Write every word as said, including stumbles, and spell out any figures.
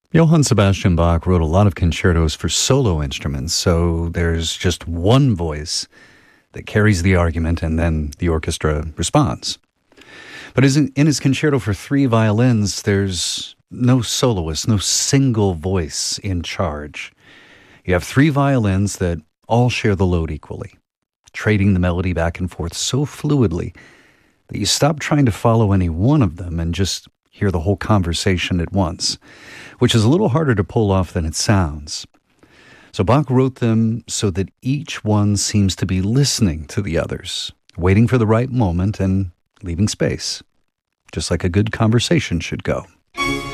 Johann Sebastian Bach wrote a lot of concertos for solo instruments, so there's just one voice that carries the argument and then the orchestra responds. But in his concerto for three violins, there's no soloist, no single voice in charge. You have three violins that all share the load equally, trading the melody back and forth so fluidly that you stop trying to follow any one of them and just hear the whole conversation at once, which is a little harder to pull off than it sounds. So Bach wrote them so that each one seems to be listening to the others, waiting for the right moment and leaving space, just like a good conversation should go.